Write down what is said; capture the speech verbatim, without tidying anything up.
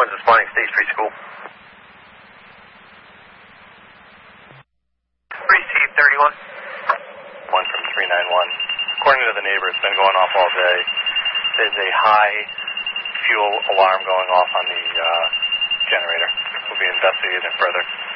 one is responding to State Street School. Receive thirty-one. one from three nine one. According to the neighbor, it's been going off all day. There's a high fuel alarm going off on the uh, generator. We'll be investigating further.